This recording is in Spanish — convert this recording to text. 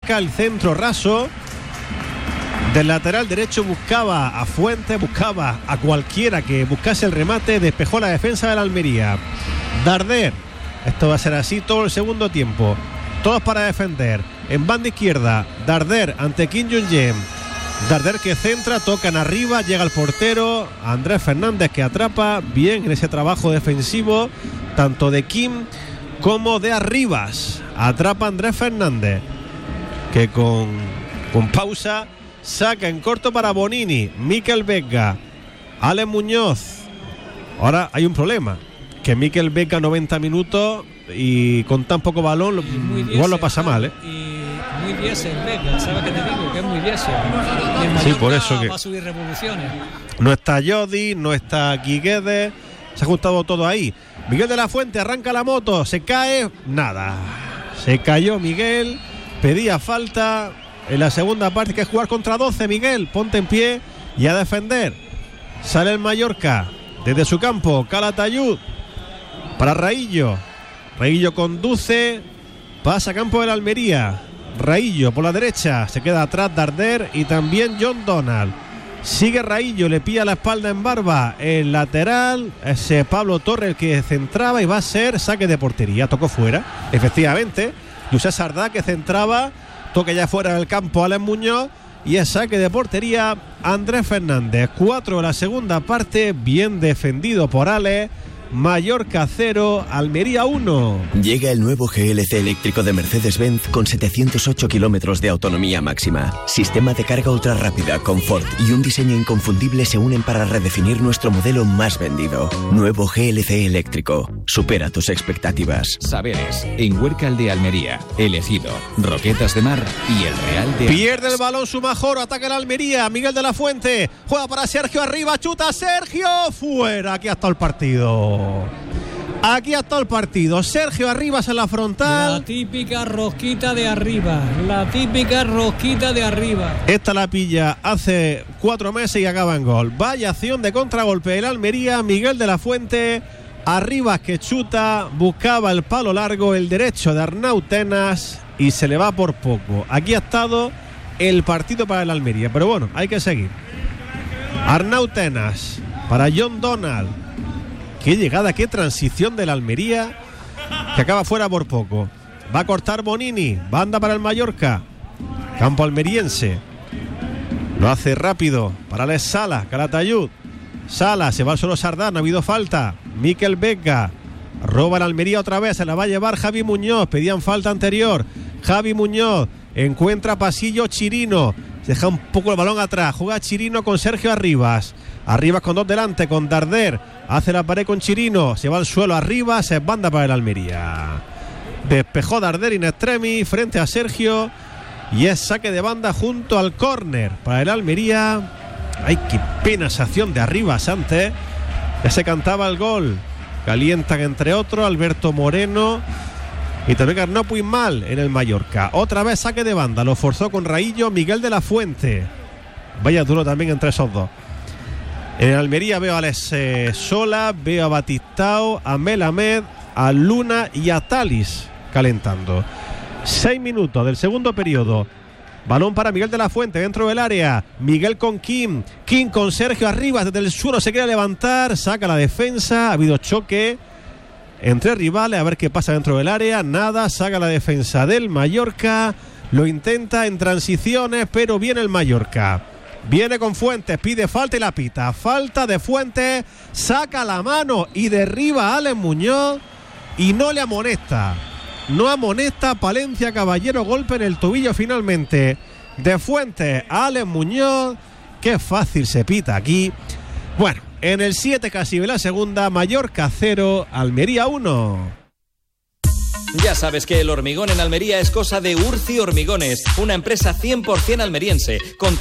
Mallorca, el centro raso. Del lateral derecho buscaba a Fuentes, buscaba a cualquiera que buscase el remate, despejó la defensa de la Almería. Darder, esto va a ser así todo el segundo tiempo. Todos para defender. En banda izquierda, Darder ante Kim Jong-un. Darder que centra, tocan arriba, llega el portero, Andrés Fernández que atrapa bien en ese trabajo defensivo, tanto de Kim como de Arribas. Atrapa Andrés Fernández, que con pausa saca en corto para Bonini, Mikel Vega, Alex Muñoz. Ahora hay un problema, que Mikel Vega 90 minutos y con tan poco balón igual lo pasa mal, Y muy diésel Vega, ¿sabes qué te digo? Que es muy diésel. Sí, por eso que va a subir revoluciones. No está Jodi, no está Guiguedes, se ha juntado todo ahí. Miguel de la Fuente arranca la moto, se cae, nada. Se cayó Miguel, pedía falta en la segunda parte, que es jugar contra 12. Miguel, ponte en pie y a defender. Sale el Mallorca desde su campo, Calatayud para Raillo. Raillo conduce, pasa a campo de la Almería. Raillo por la derecha, se queda atrás Darder y también John Donald. Sigue Raillo, le pilla la espalda en Barba, el lateral, ese Pablo Torres el que centraba y va a ser saque de portería. Tocó fuera, efectivamente. José Sardá que centraba, toca ya fuera del campo Alex Muñoz y es saque de portería Andrés Fernández. 4 de la segunda parte, bien defendido por Alex. Mallorca 0, Almería 1. Llega el nuevo GLC eléctrico de Mercedes-Benz con 708 kilómetros de autonomía máxima. Sistema de carga ultra rápida, confort y un diseño inconfundible se unen para redefinir nuestro modelo más vendido. Nuevo GLC eléctrico. Supera tus expectativas. Saberes, en Huércal de Almería, El Ejido, Roquetas de Mar y el Real de... Pierde el balón Sumajoro, ataca la Almería, Miguel de la Fuente, juega para Sergio Arriba, chuta Sergio, fuera, aquí ha estado el partido. Aquí ha estado el partido. Sergio Arribas en la frontal. La típica rosquita de arriba. La típica rosquita de arriba. Esta la pilla hace 4 meses y acaba en gol. Vaya acción de contragolpe del Almería. Miguel de la Fuente. Arribas que chuta. Buscaba el palo largo, el derecho de Arnau Tenas. Y se le va por poco. Aquí ha estado el partido para el Almería. Pero bueno, hay que seguir. Arnau Tenas para John Donald. Qué llegada, qué transición de la Almería, que acaba fuera por poco. Va a cortar Bonini, banda para el Mallorca, campo almeriense. Lo hace rápido para Alex Sala, Calatayud. Sala, se va solo Sardá, no ha habido falta. Mikel Vega, roba el Almería otra vez, se la va a llevar Javi Muñoz, pedían falta anterior. Javi Muñoz, encuentra pasillo Chirino, deja un poco el balón atrás, juega Chirino con Sergio Arribas. Arribas con 2 delante, con Darder, hace la pared con Chirino, se va al suelo Arribas, se banda para el Almería. Despejó Darder in extremis frente a Sergio y es saque de banda junto al córner para el Almería. Ay, qué pena esa acción de Arribas antes. Ya se cantaba el gol. Calientan entre otros Alberto Moreno y también Arnau Puigmal en el Mallorca. Otra vez saque de banda, lo forzó con Raillo Miguel de la Fuente. Vaya duro también entre esos dos. En Almería veo a Alex Sola, veo a Batistao, a Melamed, a Luna y a Talis calentando. 6 minutos del segundo periodo. Balón para Miguel de la Fuente dentro del área. Miguel con Kim. Kim con Sergio Arribas. Desde el suelo se quiere levantar. Saca la defensa. Ha habido choque entre rivales. A ver qué pasa dentro del área. Nada. Saca la defensa del Mallorca. Lo intenta en transiciones, pero viene el Mallorca. Viene con Fuentes, pide falta y la pita. Falta de Fuentes, saca la mano y derriba a Alex Muñoz y no le amonesta. No amonesta Palencia Caballero, golpe en el tobillo finalmente de Fuentes a Alex Muñoz. Qué fácil se pita aquí. Bueno, en el 7 casi de la segunda, Mallorca 0, Almería 1. Ya sabes que el hormigón en Almería es cosa de Urci Hormigones, una empresa 100% almeriense, con